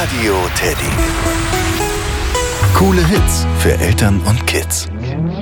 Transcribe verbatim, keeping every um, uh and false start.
Radio Teddy. Coole Hits für Eltern und Kids.